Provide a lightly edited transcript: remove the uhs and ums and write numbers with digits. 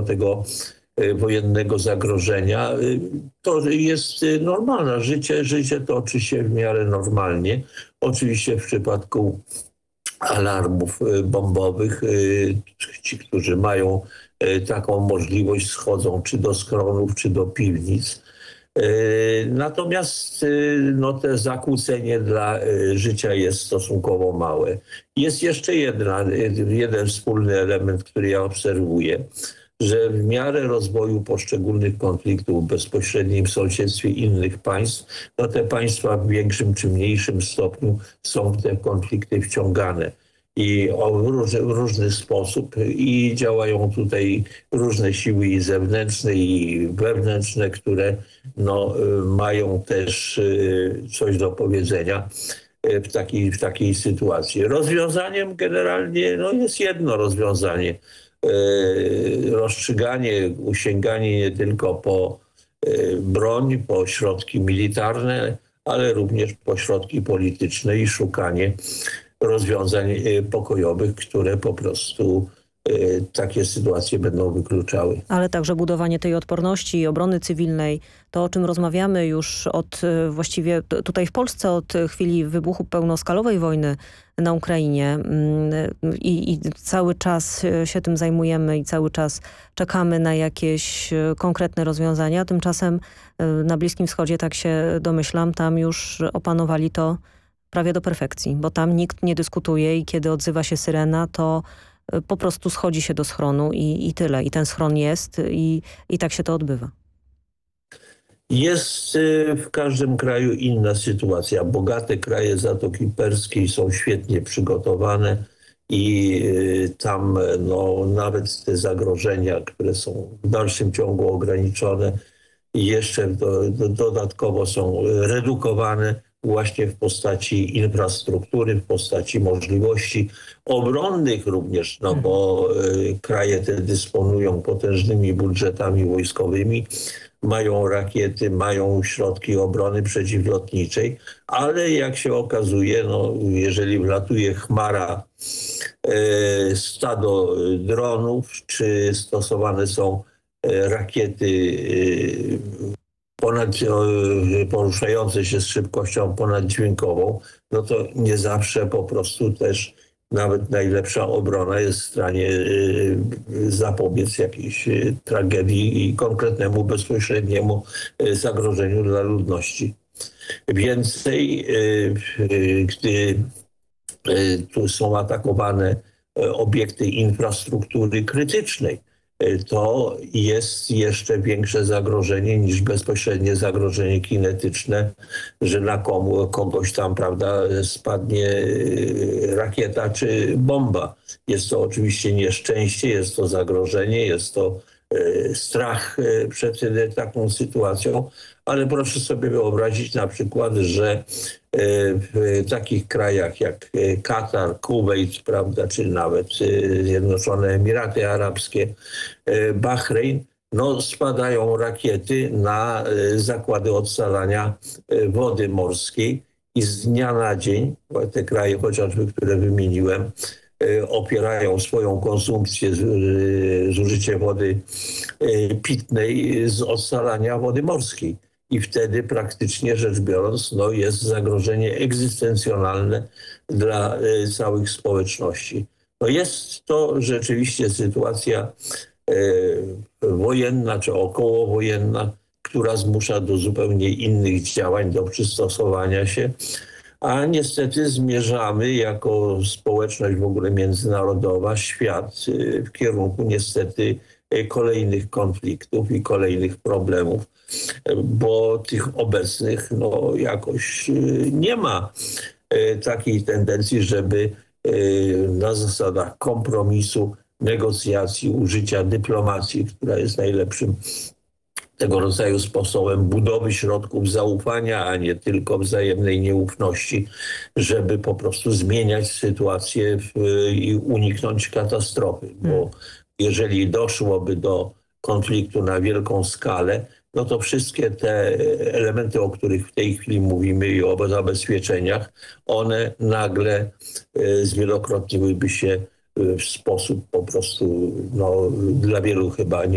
tego wojennego zagrożenia. To jest normalne. Życie toczy się w miarę normalnie. Oczywiście w przypadku alarmów bombowych ci, którzy mają taką możliwość, schodzą czy do schronów, czy do piwnic. Natomiast te zakłócenie dla życia jest stosunkowo małe. Jest jeszcze jeden wspólny element, który ja obserwuję, że w miarę rozwoju poszczególnych konfliktów w bezpośrednim sąsiedztwie innych państw, te państwa w większym czy mniejszym stopniu są w te konflikty wciągane. I w różny sposób i działają tutaj różne siły i zewnętrzne i wewnętrzne, które mają też coś do powiedzenia w takiej sytuacji. Rozwiązaniem generalnie jest jedno rozwiązanie. Rozstrzyganie, sięganie nie tylko po broń, po środki militarne, ale również po środki polityczne i szukanie rozwiązań pokojowych, które po prostu takie sytuacje będą wykluczały. Ale także budowanie tej odporności i obrony cywilnej, to o czym rozmawiamy już właściwie tutaj w Polsce od chwili wybuchu pełnoskalowej wojny na Ukrainie i cały czas się tym zajmujemy i cały czas czekamy na jakieś konkretne rozwiązania. Tymczasem na Bliskim Wschodzie, tak się domyślam, tam już opanowali to prawie do perfekcji, bo tam nikt nie dyskutuje i kiedy odzywa się syrena, to po prostu schodzi się do schronu i tyle. I ten schron jest i tak się to odbywa. Jest w każdym kraju inna sytuacja. Bogate kraje Zatoki Perskiej są świetnie przygotowane i tam nawet te zagrożenia, które są w dalszym ciągu ograniczone, jeszcze dodatkowo są redukowane właśnie w postaci infrastruktury, w postaci możliwości obronnych również, bo kraje te dysponują potężnymi budżetami wojskowymi, mają rakiety, mają środki obrony przeciwlotniczej, ale jak się okazuje, jeżeli wlatuje chmara, stado dronów, czy stosowane są rakiety poruszające się z szybkością ponaddźwiękową, to nie zawsze po prostu też nawet najlepsza obrona jest w stanie zapobiec jakiejś tragedii i konkretnemu, bezpośredniemu zagrożeniu dla ludności. Więcej, gdy tu są atakowane obiekty infrastruktury krytycznej, to jest jeszcze większe zagrożenie niż bezpośrednie zagrożenie kinetyczne, że na kogoś tam, spadnie rakieta czy bomba. Jest to oczywiście nieszczęście, jest to zagrożenie, jest to strach przed taką sytuacją, ale proszę sobie wyobrazić na przykład, że w takich krajach jak Katar, Kuwejt, czy nawet Zjednoczone Emiraty Arabskie, Bahrein, spadają rakiety na zakłady odsalania wody morskiej i z dnia na dzień te kraje chociażby, które wymieniłem, opierają swoją konsumpcję, zużycie wody pitnej z odsalania wody morskiej. I wtedy praktycznie rzecz biorąc, jest zagrożenie egzystencjonalne dla całych społeczności. Jest to rzeczywiście sytuacja wojenna czy okołowojenna, która zmusza do zupełnie innych działań, do przystosowania się. A niestety zmierzamy jako społeczność w ogóle międzynarodowa, świat w kierunku niestety kolejnych konfliktów i kolejnych problemów, bo tych obecnych jakoś nie ma takiej tendencji, żeby na zasadach kompromisu, negocjacji, użycia dyplomacji, która jest najlepszym tego rodzaju sposobem budowy środków zaufania, a nie tylko wzajemnej nieufności, żeby po prostu zmieniać sytuację i uniknąć katastrofy. Bo jeżeli doszłoby do konfliktu na wielką skalę, to wszystkie te elementy, o których w tej chwili mówimy i o zabezpieczeniach, one nagle zwielokrotniłyby się w sposób po prostu dla wielu chyba